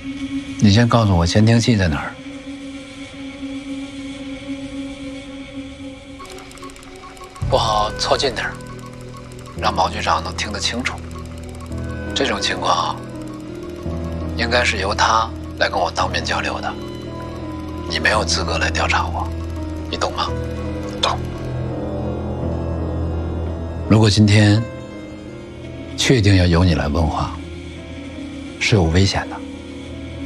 你先告诉我监听器在哪儿。不好凑近点，让毛局长能听得清楚。这种情况应该是由他来跟我当面交流的，你没有资格来调查我，你懂吗？ 懂。 如果今天确定要由你来问话，是有危险的。